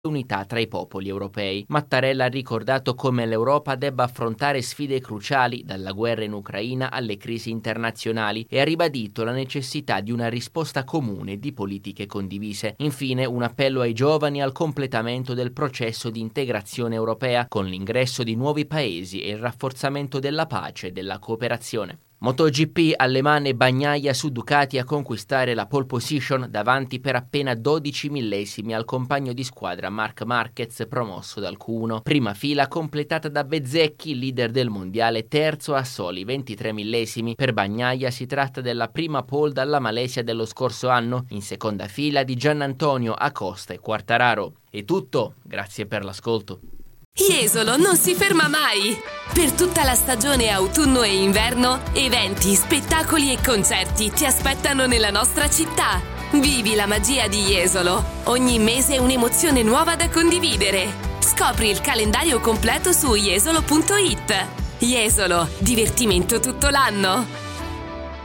unità tra i popoli europei. Mattarella ha ricordato come l'Europa debba affrontare sfide cruciali, dalla guerra in Ucraina alle crisi internazionali, e ha ribadito la necessità di una risposta comune di politiche condivise. Infine, un appello ai giovani al completamento del processo di integrazione europea, con l'ingresso di nuovi paesi e il rafforzamento della pace e della cooperazione. MotoGP, Alemane Bagnaia su Ducati a conquistare la pole position davanti per appena 12 millesimi al compagno di squadra Marc Marquez, promosso dal Q1. Prima fila completata da Bezzecchi, leader del mondiale, terzo a soli 23 millesimi. Per Bagnaia si tratta della prima pole dalla Malesia dello scorso anno, in seconda fila di Giannantonio Acosta e Quartararo. È tutto, grazie per l'ascolto. Jesolo non si ferma mai! Per tutta la stagione autunno e inverno, eventi, spettacoli e concerti ti aspettano nella nostra città. Vivi la magia di Jesolo. Ogni mese un'emozione nuova da condividere. Scopri il calendario completo su jesolo.it. Jesolo, divertimento tutto l'anno.